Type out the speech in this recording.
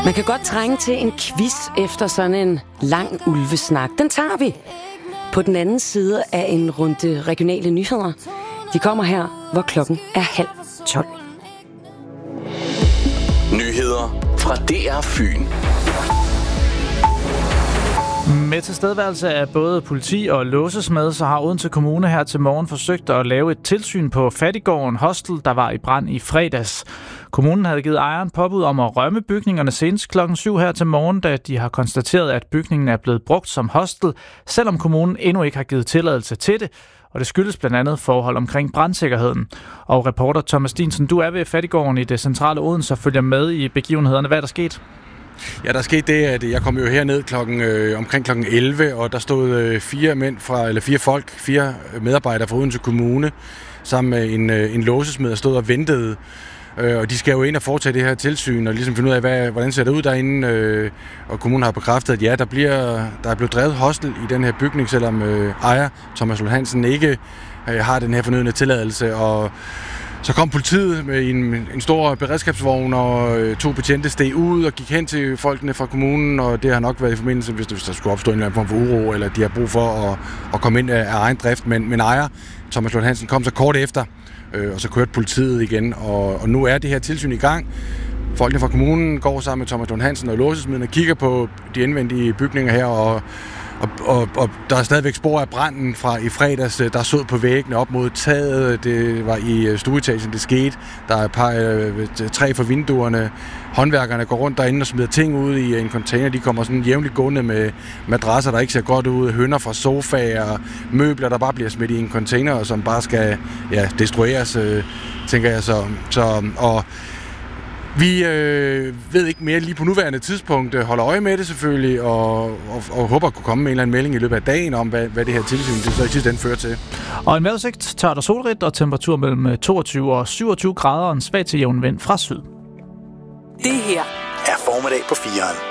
Man kan godt trænge til en quiz efter sådan en lang ulvesnak. Den tager vi på den anden side af en runde regionale nyheder. De kommer her, hvor klokken er 11:30. Nyheder fra DR Fyn. Med tilstedeværelse af både politi og låsesmed, så har Odense Kommune her til morgen forsøgt at lave et tilsyn på Fattiggården Hostel, der var i brand i fredags. Kommunen havde givet ejeren påbud om at rømme bygningerne senest klokken 7 her til morgen, da de har konstateret, at bygningen er blevet brugt som hostel, selvom kommunen endnu ikke har givet tilladelse til det. Og det skyldes blandt andet forhold omkring brandsikkerheden. Og reporter Thomas Dinsen, du er ved Fattiggården i det centrale Odense og følger med i begivenhederne. Hvad er der sket? Ja, der skete det, at jeg kom jo herned omkring klokken 11, og der stod fire medarbejdere fra Odense Kommune sammen med en låsesmed, der stod og ventede. Og de skal jo ind og foretage det her tilsyn og ligesom finde ud af, hvordan ser det ud derinde. Og kommunen har bekræftet, at ja, der er blevet drevet hostel i den her bygning, selvom ejer Thomas Lund Hansen ikke har den her fornødne tilladelse. Og så kom politiet med en stor beredskabsvogn, og 2 betjente steg ud og gik hen til folkene fra kommunen, og det har nok været i forbindelse, hvis der skulle opstå en eller anden form for uro, eller de har brug for at komme ind af egen drift. Men ejer Thomas Lund Hansen kom så kort efter, og så kørte politiet igen, og nu er det her tilsyn i gang. Folkene fra kommunen går sammen med Thomas Lund Hansen og låsesmeden og kigger på de indvendige bygninger her, og der er stadigvæk spor af branden fra i fredags. Der stod på væggene op mod taget. Det var i stueetagen, det skete. Der er et par træ for vinduerne. Håndværkerne går rundt derinde og smider ting ud i en container. De kommer sådan jævnligt gående med madrasser, der ikke ser godt ud. Hønder fra sofaer, møbler, der bare bliver smidt i en container, og som bare skal destrueres, tænker jeg så. Og vi ved ikke mere lige på nuværende tidspunkt, holder øje med det selvfølgelig, og håber at kunne komme med en eller anden melding i løbet af dagen om, hvad det her tilsyn det så i sidste ende fører til. Og en vejrudsigt, tørt og solrigt og temperatur mellem 22 og 27 grader og en svag til jævn vind fra syd. Det her er Formiddag på 4'eren.